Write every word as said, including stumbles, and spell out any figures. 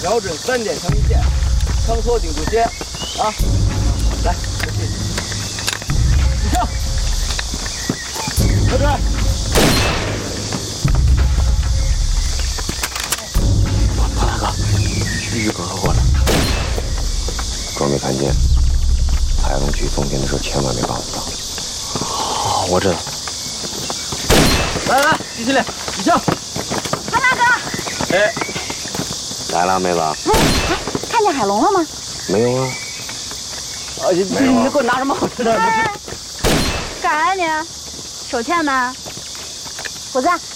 瞄准三点成一线，枪托顶住先，啊，来，出去，起枪，瞄准。 庞大哥，玉哥和我呢？ 装没看见。海龙去送信的时候，千万别告诉他。 好，我知道。 来来来，第七连，起枪。 庞大哥。 哎，来了，妹子。 哎，看见海龙了吗？ 没有啊。 啊，你你你给我拿什么好吃的？ 干啥呀你？手欠吗？虎子。